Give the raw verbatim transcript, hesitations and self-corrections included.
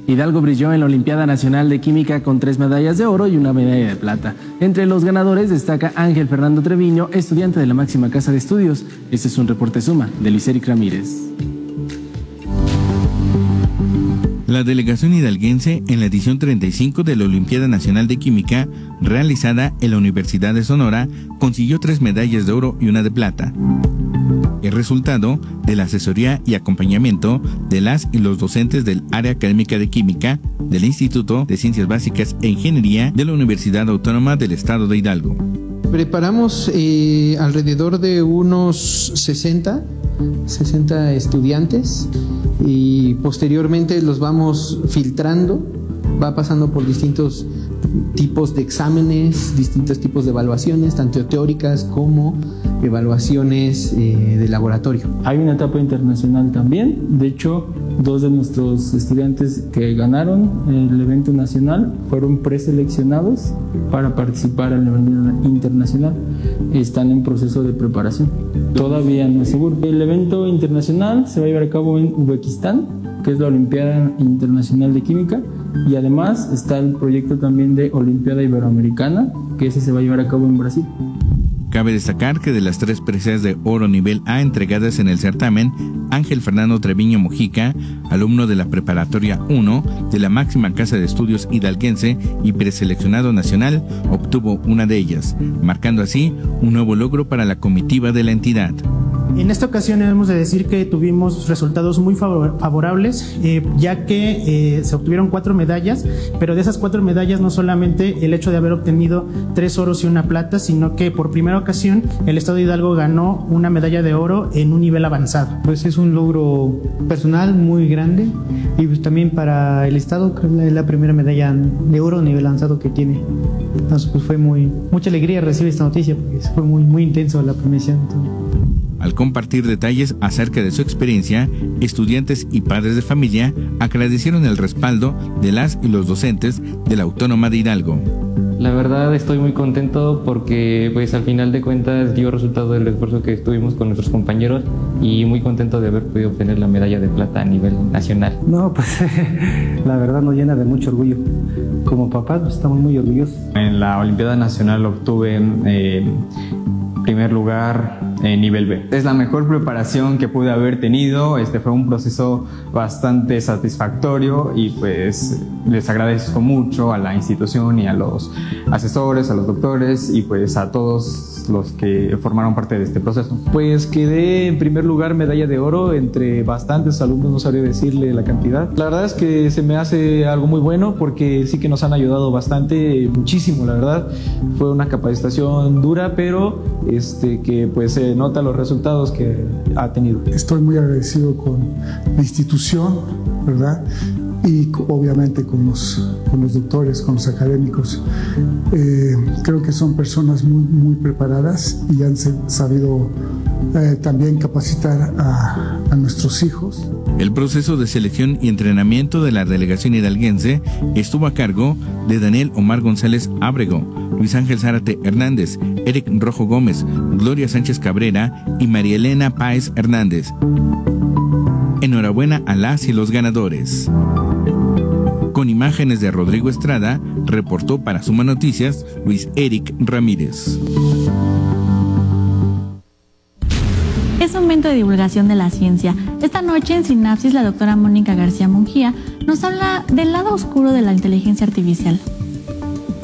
Hidalgo brilló en la Olimpiada Nacional de Química con tres medallas de oro y una medalla de plata. Entre los ganadores destaca Ángel Fernando Treviño, estudiante de la máxima casa de estudios. Este es un reporte suma de Luis Eric Ramírez. La delegación hidalguense en la edición treinta y cinco de la Olimpiada Nacional de Química, realizada en la Universidad de Sonora, consiguió tres medallas de oro y una de plata. El resultado de la asesoría y acompañamiento de las y los docentes del área académica de química del Instituto de Ciencias Básicas e Ingeniería de la Universidad Autónoma del Estado de Hidalgo. Preparamos eh, alrededor de unos sesenta estudiantes y posteriormente los vamos filtrando, va pasando por distintos tipos de exámenes, distintos tipos de evaluaciones, tanto teóricas como evaluaciones eh, de laboratorio. Hay una etapa internacional también. De hecho, dos de nuestros estudiantes que ganaron el evento nacional fueron preseleccionados para participar en el evento internacional. Están en proceso de preparación. Todavía no es seguro. El evento internacional se va a llevar a cabo en Uzbekistán, que es la Olimpiada Internacional de Química, y además está el proyecto también de Olimpiada Iberoamericana, que ese se va a llevar a cabo en Brasil. Cabe destacar que de las tres preseas de oro nivel A entregadas en el certamen, Ángel Fernando Treviño Mojica, alumno de la Preparatoria uno de la máxima casa de estudios hidalguense y preseleccionado nacional, obtuvo una de ellas, marcando así un nuevo logro para la comitiva de la entidad. En esta ocasión debemos de decir que tuvimos resultados muy favorables, eh, ya que eh, se obtuvieron cuatro medallas, pero de esas cuatro medallas no solamente el hecho de haber obtenido tres oros y una plata, sino que por primera ocasión el Estado de Hidalgo ganó una medalla de oro en un nivel avanzado. Pues es un logro personal muy grande y pues también para el Estado es la primera medalla de oro a nivel avanzado que tiene. Entonces pues fue muy mucha alegría recibir esta noticia porque fue muy, muy intenso la premiación. Al compartir detalles acerca de su experiencia, estudiantes y padres de familia agradecieron el respaldo de las y los docentes de la Autónoma de Hidalgo. La verdad estoy muy contento porque pues al final de cuentas dio resultado del esfuerzo que estuvimos con nuestros compañeros y muy contento de haber podido obtener la medalla de plata a nivel nacional. No, pues la verdad nos llena de mucho orgullo. Como papás pues, estamos muy orgullosos. En la Olimpiada Nacional obtuve eh, primer lugar en nivel B. Es la mejor preparación que pude haber tenido. Este fue un proceso bastante satisfactorio y pues les agradezco mucho a la institución y a los asesores, a los doctores y pues a todos los que formaron parte de este proceso. Pues quedé en primer lugar medalla de oro entre bastantes alumnos, no sabría decirle la cantidad. La verdad es que se me hace algo muy bueno porque sí que nos han ayudado bastante, muchísimo la verdad. Fue una capacitación dura, pero este, que pues se nota los resultados que ha tenido. Estoy muy agradecido con la institución, ¿verdad? Y obviamente con los, con los doctores, con los académicos. Eh, creo que son personas muy, muy preparadas y han sabido eh, también capacitar a, a nuestros hijos. El proceso de selección y entrenamiento de la delegación hidalguense estuvo a cargo de Daniel Omar González Ábrego, Luis Ángel Zárate Hernández, Eric Rojo Gómez, Gloria Sánchez Cabrera y María Elena Páez Hernández. Enhorabuena a las y los ganadores. Con imágenes de Rodrigo Estrada, reportó para Suma Noticias Luis Eric Ramírez. Es momento de divulgación de la ciencia. Esta noche en Sinapsis la doctora Mónica García Mungía nos habla del lado oscuro de la inteligencia artificial.